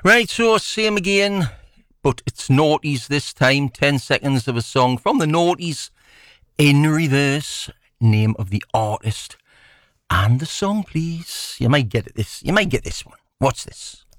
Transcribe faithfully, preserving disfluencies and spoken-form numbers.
Right, so same again, but it's noughties this time. Ten seconds of a song from the noughties in reverse. Name of the artist and the song, please. You might get it this. You might get this one. What's this?